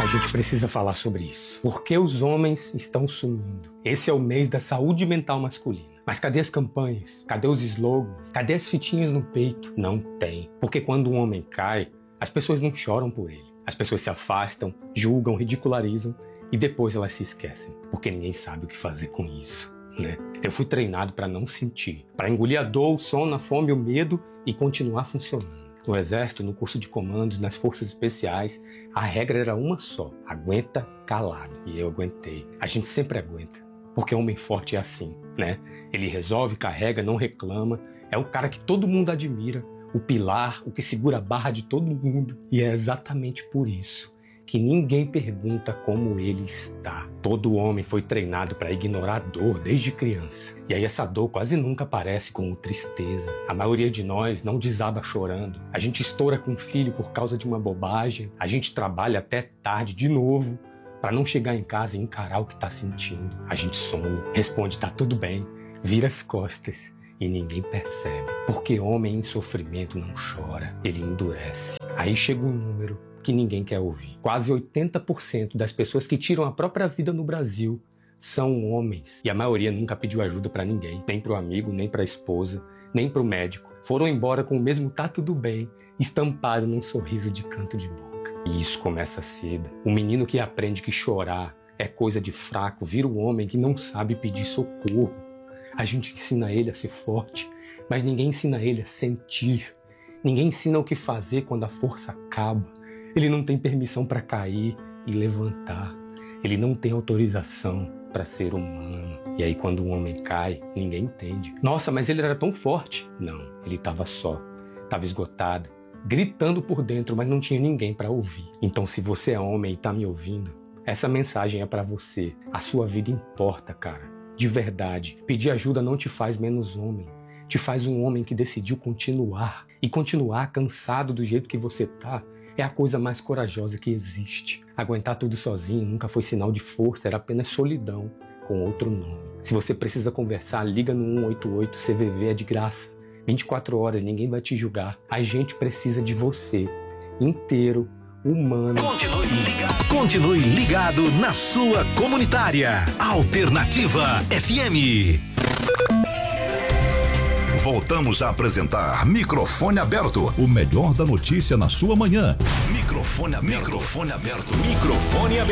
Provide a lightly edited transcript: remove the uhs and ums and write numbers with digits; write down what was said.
gente precisa falar sobre isso. Por que os homens estão sumindo? Esse é o mês da saúde mental masculina. Mas cadê as campanhas? Cadê os slogans? Cadê as fitinhas no peito? Não tem. Porque quando um homem cai, as pessoas não choram por ele. As pessoas se afastam, julgam, ridicularizam e depois elas se esquecem. Porque ninguém sabe o que fazer com isso, né? Eu fui treinado para não sentir. Para engolir a dor, o sono, a fome, o medo e continuar funcionando. No exército, no curso de comandos, nas forças especiais, a regra era uma só: aguenta calado. E eu aguentei. A gente sempre aguenta, porque homem forte é assim, né? Ele resolve, carrega, não reclama. É o cara que todo mundo admira, o pilar, o que segura a barra de todo mundo. E é exatamente por isso que ninguém pergunta como ele está. Todo homem foi treinado para ignorar a dor desde criança. E aí essa dor quase nunca aparece como tristeza. A maioria de nós não desaba chorando. A gente estoura com o filho por causa de uma bobagem. A gente trabalha até tarde de novo para não chegar em casa e encarar o que está sentindo. A gente some, responde tá tudo bem, vira as costas e ninguém percebe. Porque homem em sofrimento não chora, ele endurece. Aí chega um número que ninguém quer ouvir. Quase 80% das pessoas que tiram a própria vida no Brasil são homens. E a maioria nunca pediu ajuda pra ninguém. Nem pro amigo, nem pra esposa, nem pro médico. Foram embora com o mesmo tá tudo bem, estampado num sorriso de canto de boca. E isso começa cedo. O menino que aprende que chorar é coisa de fraco vira o homem que não sabe pedir socorro. A gente ensina ele a ser forte, mas ninguém ensina ele a sentir. Ninguém ensina o que fazer quando a força acaba. Ele não tem permissão para cair e levantar. Ele não tem autorização para ser humano. E aí quando um homem cai, ninguém entende. Nossa, mas ele era tão forte. Não, ele estava só, estava esgotado, gritando por dentro, mas não tinha ninguém para ouvir. Então se você é homem e está me ouvindo, essa mensagem é para você. A sua vida importa, cara. De verdade. Pedir ajuda não te faz menos homem. Te faz um homem que decidiu continuar. E continuar cansado do jeito que você tá é a coisa mais corajosa que existe. Aguentar tudo sozinho nunca foi sinal de força, era apenas solidão, com outro nome. Se você precisa conversar, liga no 188, CVV é de graça. 24 horas, ninguém vai te julgar. A gente precisa de você, inteiro, humano. Continue ligado na sua comunitária. Alternativa FM. Voltamos a apresentar Microfone Aberto. O melhor da notícia na sua manhã. Microfone aberto. Microfone aberto. Microfone aberto.